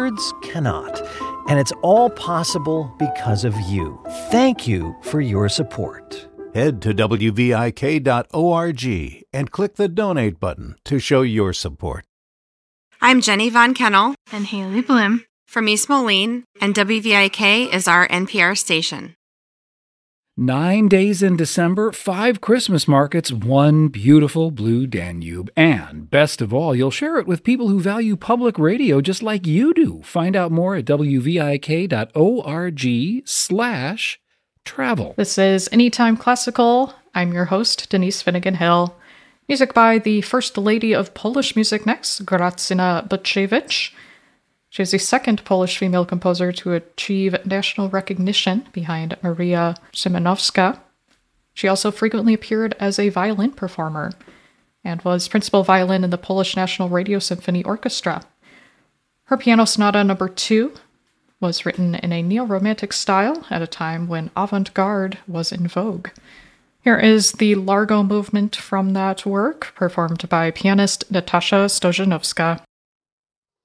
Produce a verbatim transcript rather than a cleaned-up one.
words cannot. And it's all possible because of you. Thank you for your support. Head to W V I K dot org and click the donate button to show your support. I'm Jenny Von Kennel and Haley Blim from East Moline, and W V I K is our N P R station. Nine days in December, five Christmas markets, one beautiful blue Danube. And best of all, you'll share it with people who value public radio just like you do. Find out more at W V I K dot org slash travel. This is Anytime Classical. I'm your host, Denise Finnegan Hill. Music by the First Lady of Polish music next, Grażyna Butkiewicz. She is the second Polish female composer to achieve national recognition behind Maria Szymanowska. She also frequently appeared as a violin performer and was principal violin in the Polish National Radio Symphony Orchestra. Her piano sonata number two was written in a neo-romantic style at a time when avant-garde was in vogue. Here is the Largo movement from that work, performed by pianist Natasha Stojanowska.